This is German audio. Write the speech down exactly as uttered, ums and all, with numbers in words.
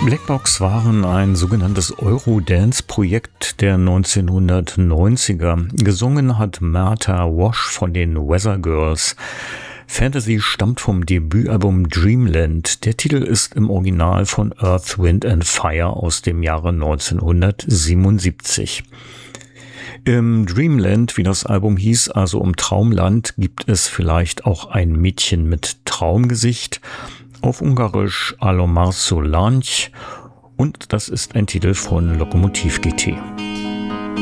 Blackbox waren ein sogenanntes Eurodance-Projekt der neunzehnhundertneunziger. Gesungen hat Martha Wash von den Weather Girls. Fantasy stammt vom Debütalbum Dreamland. Der Titel ist im Original von Earth, Wind and Fire aus dem Jahre neunzehnhundertsiebenundsiebzig. Im Dreamland, wie das Album hieß, also im Traumland, gibt es vielleicht auch ein Mädchen mit Traumgesicht. Auf Ungarisch Alomar Solange, und das ist ein Titel von Lokomotiv G T.